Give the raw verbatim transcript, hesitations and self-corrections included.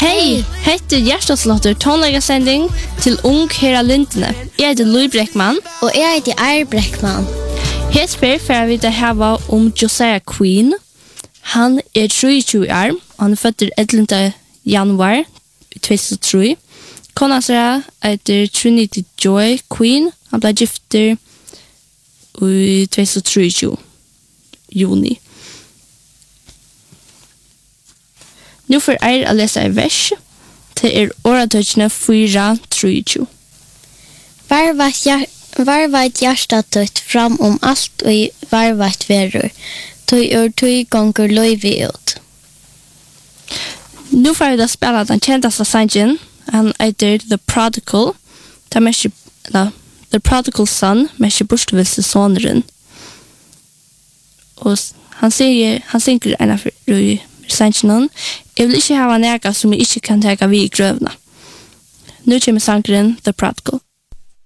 Hei, heter Hjertaslåtter tonleggasending til Ung Hera Lindene. Jeg heter Louis Breckman. Og jeg heter Eir Breckman. Her spør for vi det hava om Josiah Queen. Han er treogtjúgu år, og han er født ellevte januar to tusen og tre. Kona seg heter Trinity Joy Queen. Han ble gifter i to tusen og treogtjúgu, juni. Nu får jeg å lese en vers til er åretøkene fyra treogtjúgu. Varveit hjertet tøtt fram om alt og i varveit verur. Tøy ur tøy gonger løyvi ut. Nu får vi da spela den kjentaste sangen. Han heter The Prodigal. Det er mest, no, The Prodigal Son, mest bortvilse soneren. Og han sier, han synger en av sangen. Jeg vil ikke ha nega som jeg ikke kan tega vi i grøvna. Nu kommer sangeren The Prodigal.